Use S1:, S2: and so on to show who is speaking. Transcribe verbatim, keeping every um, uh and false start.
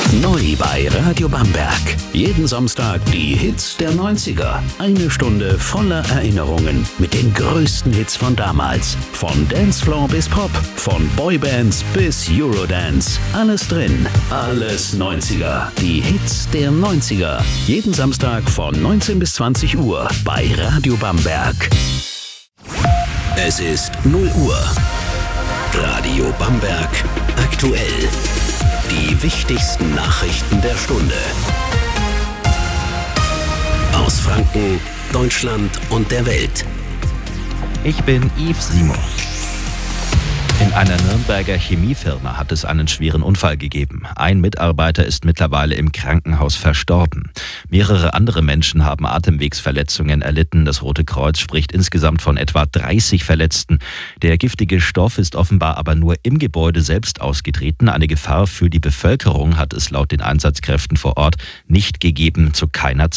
S1: Neu bei Radio Bamberg. Jeden Samstag die Hits der neunziger. Eine Stunde voller Erinnerungen mit den größten Hits von damals. Von Dancefloor bis Pop, von Boybands bis Eurodance. Alles drin, alles neunziger. Die Hits der neunziger. Jeden Samstag von neunzehn bis zwanzig Uhr bei Radio Bamberg. Es ist null Uhr. Radio Bamberg aktuell. Die wichtigsten Nachrichten der Stunde. Aus Franken, Deutschland und der Welt.
S2: Ich bin Yves Simon. In einer Nürnberger Chemiefirma hat es einen schweren Unfall gegeben. Ein Mitarbeiter ist mittlerweile im Krankenhaus verstorben. Mehrere andere Menschen haben Atemwegsverletzungen erlitten. Das Rote Kreuz spricht insgesamt von etwa dreißig Verletzten. Der giftige Stoff ist offenbar aber nur im Gebäude selbst ausgetreten. Eine Gefahr für die Bevölkerung hat es laut den Einsatzkräften vor Ort nicht gegeben, zu keiner